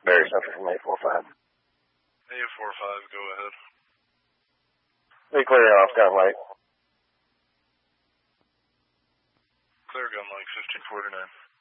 Barry Central from 845. 845, go ahead. Be clear off gun light. Clear gun light, 1549.